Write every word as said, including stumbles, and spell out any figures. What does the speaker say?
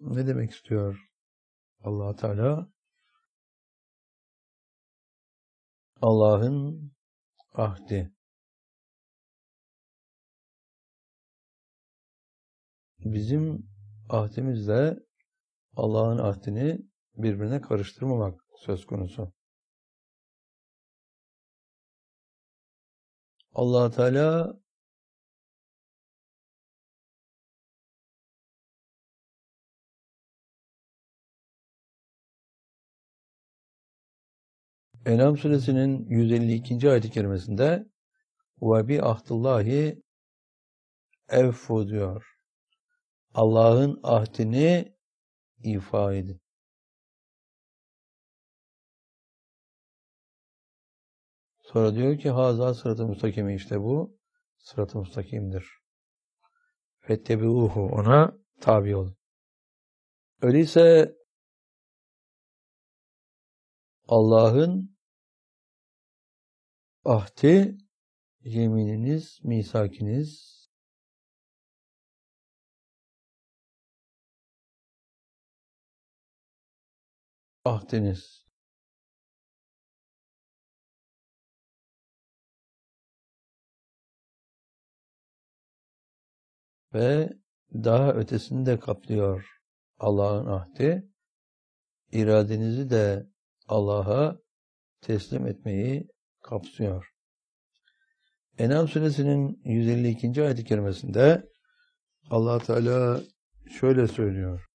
ne demek istiyor Allah Teala? Allah'ın ahdi. Bizim ahdimizle Allah'ın ahdini birbirine karıştırmamak söz konusu. Allah Teala En'am suresinin yüz elli ikinci ayet-i kerimesinde ve bi ahdillahi evfu diyor. Allah'ın ahdini ifa edin. Sonra diyor ki haza sırat-ı müstakim, işte bu sırat-ı müstakimdir. Fettebi'uhu, ona tabi olun. Öyleyse Allah'ın ahdi, yemininiz, misakiniz, ahdiniz. Ve daha ötesini de kaplıyor Allah'ın ahdi. İradenizi de Allah'a teslim etmeyi kapsıyor. En'am suresinin yüz elli ikinci ayet-i kerimesinde Allah Teala şöyle söylüyor.